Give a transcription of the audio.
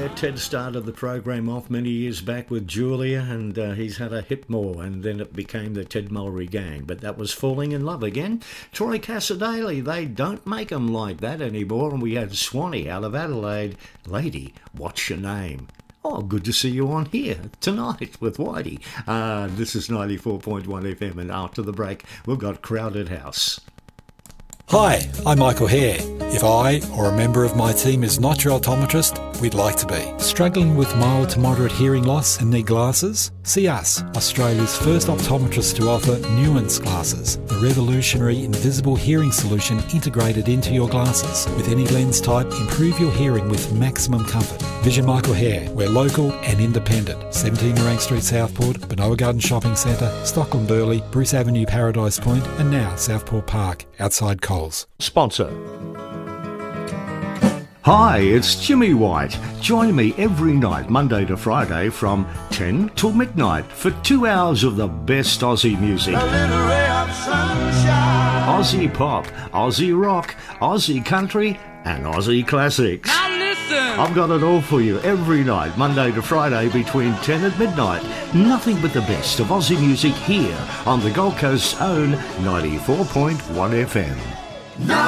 Ted started the program off many years back with Julia, and he's had a hit more, and then it became the Ted Mulry Gang. But that was Falling in Love again. Troy Cassar-Daley, they don't make 'em like that anymore, and we had Swanee out of Adelaide. Lady, what's your name? Oh, good to see you on here tonight with Whitey. This is 94.1 FM, and after the break, we've got Crowded House. Hi, I'm Michael Hare. If I or a member of my team is not your optometrist, we'd like to be. Struggling with mild to moderate hearing loss and need glasses? See us, Australia's first optometrist to offer Nuance glasses, the revolutionary invisible hearing solution integrated into your glasses. With any lens type, improve your hearing with maximum comfort. Vision Michael Hare. We're local and independent. 17 Nerang Street, Southport, Benoa Garden Shopping Centre, Stockland Burleigh, Bruce Avenue, Paradise Point, and now Southport Park, outside Coles. Sponsor. Hi, it's Jimmy White. Join me every night, Monday to Friday, from 10 till midnight for 2 hours of the best Aussie music. A little ray of sunshine. Aussie pop, Aussie rock, Aussie country, and Aussie classics. Now listen! I've got it all for you every night, Monday to Friday, between 10 and midnight. Nothing but the best of Aussie music here on the Gold Coast's own 94.1 FM.